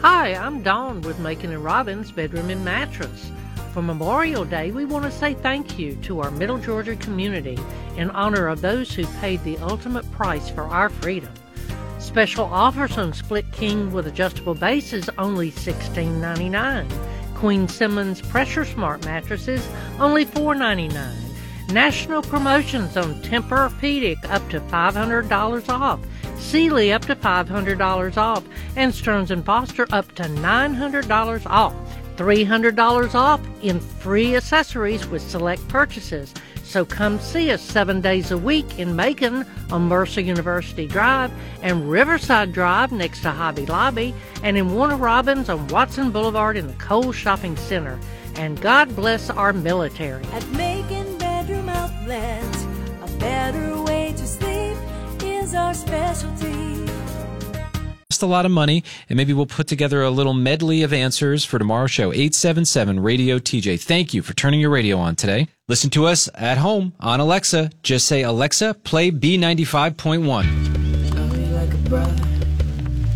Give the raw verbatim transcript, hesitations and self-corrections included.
Hi, I'm Dawn with Macon and Robbins Bedroom and Mattress. For Memorial Day, we want to say thank you to our Middle Georgia community in honor of those who paid the ultimate price for our freedom. Special offers on Split King with adjustable bases only sixteen ninety-nine. Queen Simmons Pressure Smart mattresses only four ninety-nine. National promotions on Tempur-Pedic up to five hundred dollars off. Sealy up to five hundred dollars off, and Stearns and Foster up to nine hundred dollars off. three hundred dollars off in free accessories with select purchases. So come see us seven days a week in Macon on Mercer University Drive and Riverside Drive next to Hobby Lobby, and in Warner Robins on Watson Boulevard in the Kohl's Shopping Center. And God bless our military. At Macon Bedroom Outlet, a better way to sleep is our specialty. Just a lot of money, and maybe we'll put together a little medley of answers for tomorrow's show. eight seven seven radio T J. Thank you for turning your radio on today. Listen to us at home on Alexa. Just say, Alexa, play B ninety-five point one. Love you like a brother.